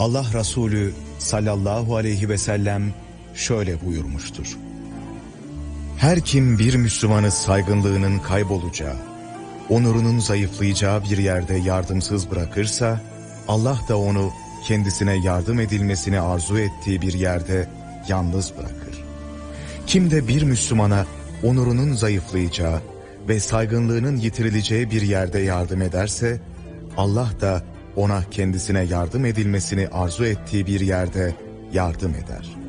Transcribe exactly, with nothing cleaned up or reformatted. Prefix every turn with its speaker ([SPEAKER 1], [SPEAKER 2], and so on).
[SPEAKER 1] Allah Resulü sallallahu aleyhi ve sellem şöyle buyurmuştur: her kim bir Müslümanı saygınlığının kaybolacağı, onurunun zayıflayacağı bir yerde yardımsız bırakırsa, Allah da onu kendisine yardım edilmesini arzu ettiği bir yerde yalnız bırakır. Kim de bir Müslümana onurunun zayıflayacağı ve saygınlığının yitirileceği bir yerde yardım ederse, Allah da ona kendisine yardım edilmesini arzu ettiği bir yerde yardım eder.